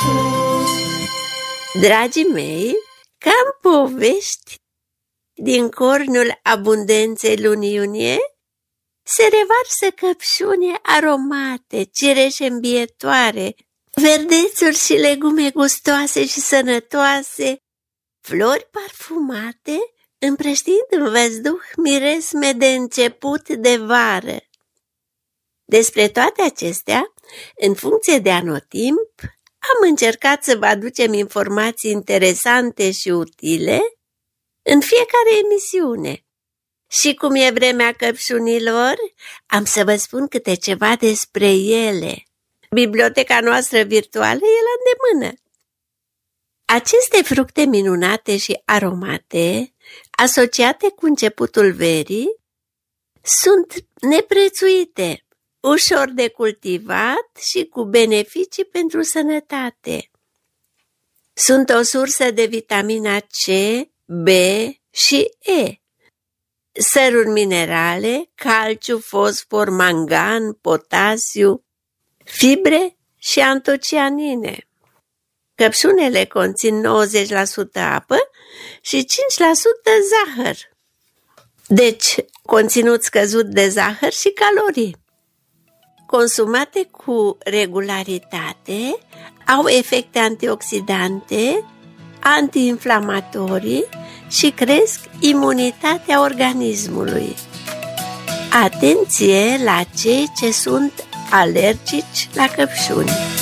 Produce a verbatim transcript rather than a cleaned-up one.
Dragii mei, ca în povești, din cornul abundenței lunii iunie, se revarsă căpșuni aromate, cireșe îmbietoare, verdețuri și legume gustoase și sănătoase, flori parfumate, împrăștind în văzduh miresme de început de vară. Despre toate acestea, în funcție de anotimp, am încercat să vă aducem informații interesante și utile în fiecare emisiune. Și cum e vremea căpșunilor, am să vă spun câte ceva despre ele. Biblioteca noastră virtuală e la îndemână. Aceste fructe minunate și aromate, asociate cu începutul verii, sunt neprețuite, ușor de cultivat și cu beneficii pentru sănătate. Sunt o sursă de vitamina C, B și E, săruri minerale, calciu, fosfor, mangan, potasiu, fibre și antocianine. Căpșunele conțin nouăzeci la sută apă și cinci la sută zahăr. Deci, conținut scăzut de zahăr și calorii. Consumate cu regularitate, au efecte antioxidante, antiinflamatorii și cresc imunitatea organismului. Atenție la cei ce sunt alergici la căpșuni!